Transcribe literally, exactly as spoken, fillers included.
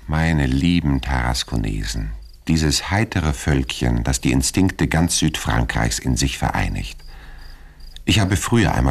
Meine lieben Tarasconesen, dieses heitere Völkchen, das die Instinkte ganz Südfrankreichs in sich vereinigt. Ich habe früher einmal